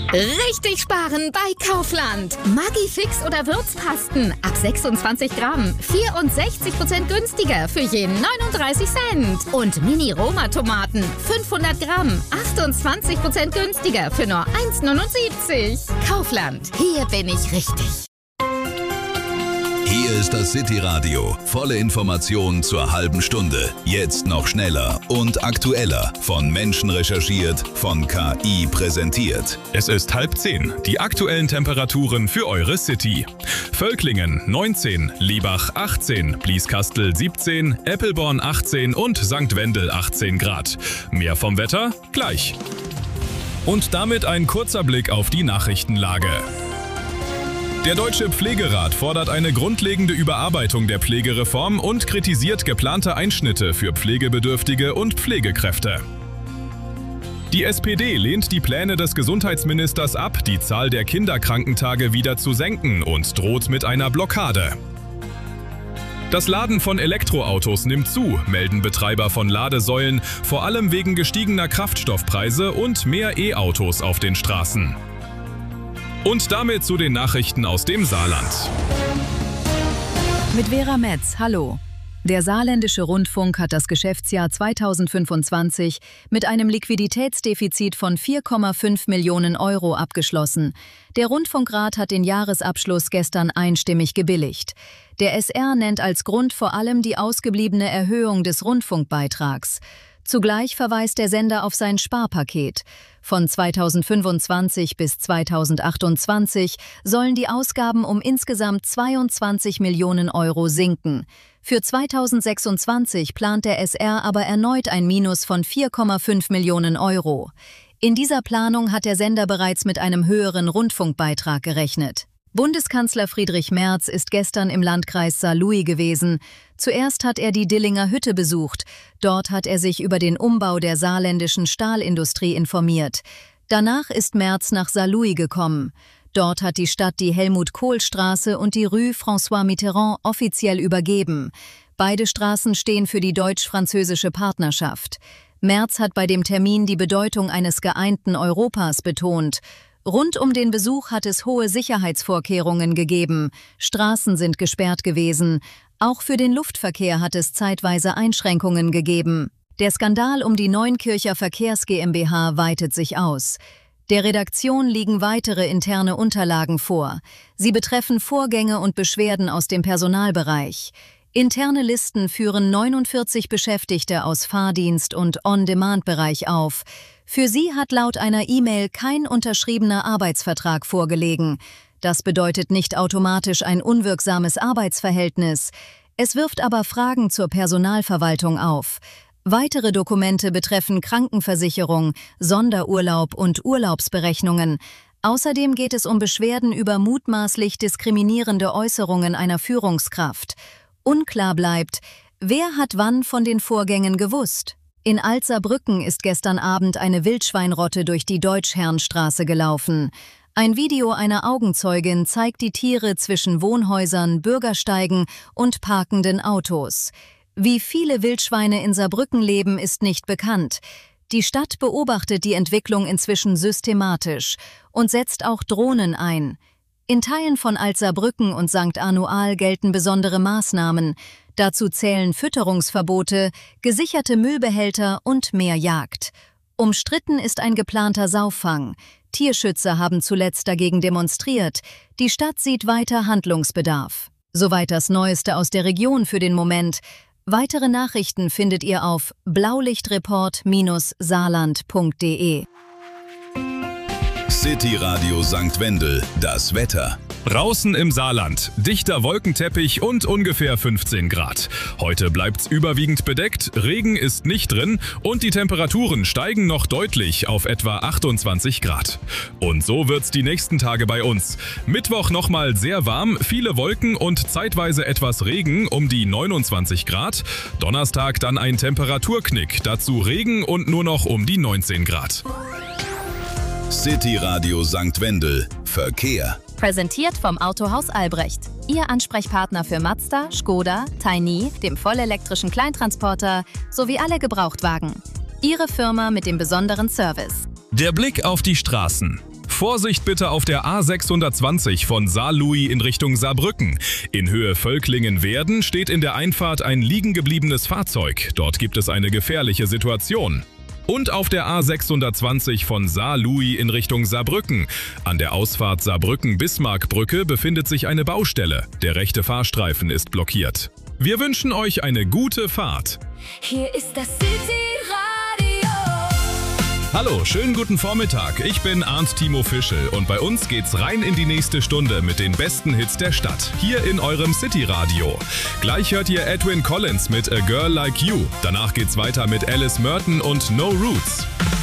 Richtig sparen bei Kaufland. Maggi Fix oder Würzpasten ab 26 Gramm. 64% günstiger für je 39 Cent. Und Mini-Roma-Tomaten 500 Gramm. 28% günstiger für nur 1,79. Kaufland. Hier bin ich richtig. Hier ist das City-Radio. Volle Informationen zur halben Stunde. Jetzt noch schneller und aktueller. Von Menschen recherchiert, von KI präsentiert. Es ist 9:30. Die aktuellen Temperaturen für eure City. Völklingen 19, Liebach 18, Blieskastel 17, Eppelborn 18 und St. Wendel 18 Grad. Mehr vom Wetter gleich. Und damit ein kurzer Blick auf die Nachrichtenlage. Der Deutsche Pflegerat fordert eine grundlegende Überarbeitung der Pflegereform und kritisiert geplante Einschnitte für Pflegebedürftige und Pflegekräfte. Die SPD lehnt die Pläne des Gesundheitsministers ab, die Zahl der Kinderkrankentage wieder zu senken und droht mit einer Blockade. Das Laden von Elektroautos nimmt zu, melden Betreiber von Ladesäulen, vor allem wegen gestiegener Kraftstoffpreise und mehr E-Autos auf den Straßen. Und damit zu den Nachrichten aus dem Saarland. Mit Vera Metz, hallo. Der Saarländische Rundfunk hat das Geschäftsjahr 2025 mit einem Liquiditätsdefizit von 4,5 Millionen Euro abgeschlossen. Der Rundfunkrat hat den Jahresabschluss gestern einstimmig gebilligt. Der SR nennt als Grund vor allem die ausgebliebene Erhöhung des Rundfunkbeitrags. Zugleich verweist der Sender auf sein Sparpaket. Von 2025 bis 2028 sollen die Ausgaben um insgesamt 22 Millionen Euro sinken. Für 2026 plant der SR aber erneut ein Minus von 4,5 Millionen Euro. In dieser Planung hat der Sender bereits mit einem höheren Rundfunkbeitrag gerechnet. Bundeskanzler Friedrich Merz ist gestern im Landkreis Saarlouis gewesen. Zuerst hat er die Dillinger Hütte besucht. Dort hat er sich über den Umbau der saarländischen Stahlindustrie informiert. Danach ist Merz nach Saarlouis gekommen. Dort hat die Stadt die Helmut-Kohl-Straße und die Rue François Mitterrand offiziell übergeben. Beide Straßen stehen für die deutsch-französische Partnerschaft. Merz hat bei dem Termin die Bedeutung eines geeinten Europas betont. Rund um den Besuch hat es hohe Sicherheitsvorkehrungen gegeben. Straßen sind gesperrt gewesen. Auch für den Luftverkehr hat es zeitweise Einschränkungen gegeben. Der Skandal um die Neunkircher Verkehrs GmbH weitet sich aus. Der Redaktion liegen weitere interne Unterlagen vor. Sie betreffen Vorgänge und Beschwerden aus dem Personalbereich. Interne Listen führen 49 Beschäftigte aus Fahrdienst- und On-Demand-Bereich auf. Für sie hat laut einer E-Mail kein unterschriebener Arbeitsvertrag vorgelegen. Das bedeutet nicht automatisch ein unwirksames Arbeitsverhältnis. Es wirft aber Fragen zur Personalverwaltung auf. Weitere Dokumente betreffen Krankenversicherung, Sonderurlaub und Urlaubsberechnungen. Außerdem geht es um Beschwerden über mutmaßlich diskriminierende Äußerungen einer Führungskraft. Unklar bleibt, wer hat wann von den Vorgängen gewusst? In Alt-Saarbrücken ist gestern Abend eine Wildschweinrotte durch die Deutschherrenstraße gelaufen. Ein Video einer Augenzeugin zeigt die Tiere zwischen Wohnhäusern, Bürgersteigen und parkenden Autos. Wie viele Wildschweine in Saarbrücken leben, ist nicht bekannt. Die Stadt beobachtet die Entwicklung inzwischen systematisch und setzt auch Drohnen ein. In Teilen von Alt-Saarbrücken und St. Arnoal gelten besondere Maßnahmen. Dazu zählen Fütterungsverbote, gesicherte Müllbehälter und mehr Jagd. Umstritten ist ein geplanter Sauffang. Tierschützer haben zuletzt dagegen demonstriert. Die Stadt sieht weiter Handlungsbedarf. Soweit das Neueste aus der Region für den Moment. Weitere Nachrichten findet ihr auf blaulichtreport-saarland.de. City Radio St. Wendel, das Wetter. Draußen im Saarland, dichter Wolkenteppich und ungefähr 15 Grad. Heute bleibt's überwiegend bedeckt, Regen ist nicht drin und die Temperaturen steigen noch deutlich auf etwa 28 Grad. Und so wird's die nächsten Tage bei uns. Mittwoch nochmal sehr warm, viele Wolken und zeitweise etwas Regen um die 29 Grad. Donnerstag dann ein Temperaturknick, dazu Regen und nur noch um die 19 Grad. City Radio St. Wendel, Verkehr. Präsentiert vom Autohaus Albrecht. Ihr Ansprechpartner für Mazda, Škoda, Tiny, dem vollelektrischen Kleintransporter sowie alle Gebrauchtwagen. Ihre Firma mit dem besonderen Service. Der Blick auf die Straßen. Vorsicht bitte auf der A620 von Saarlouis in Richtung Saarbrücken. In Höhe Völklingen-Werden steht in der Einfahrt ein liegengebliebenes Fahrzeug. Dort gibt es eine gefährliche Situation. Und auf der A620 von Saarlouis in Richtung Saarbrücken. An der Ausfahrt Saarbrücken-Bismarckbrücke befindet sich eine Baustelle. Der rechte Fahrstreifen ist blockiert. Wir wünschen euch eine gute Fahrt. Hier ist das City-Radio. Hallo, schönen guten Vormittag. Ich bin Arndt Timo Fischel und bei uns geht's rein in die nächste Stunde mit den besten Hits der Stadt. Hier in eurem City-Radio. Gleich hört ihr Edwyn Collins mit A Girl Like You. Danach geht's weiter mit Alice Merton und No Roots.